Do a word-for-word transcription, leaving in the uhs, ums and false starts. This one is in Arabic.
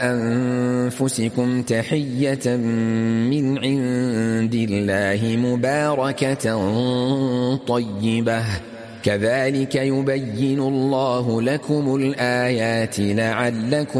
أنفسكم تحية من عند الله مباركة طيبة كذلك يبين الله لكم الآيات لعلكم